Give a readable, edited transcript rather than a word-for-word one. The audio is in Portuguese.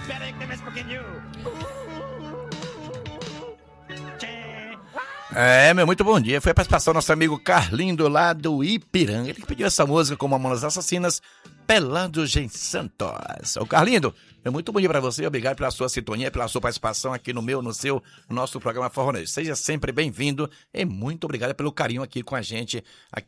Espera aí que tem mais um pouquinho. Muito bom dia. Foi a participação do nosso amigo Carlindo lá do Ipiranga. Ele que pediu essa música como Mamonas Assassinas, Pelados em Santos. Ô Carlindo, muito bom dia pra você. Obrigado pela sua sintonia, pela sua participação aqui no nosso programa Forronejo. Seja sempre bem-vindo e muito obrigado pelo carinho aqui com a gente aqui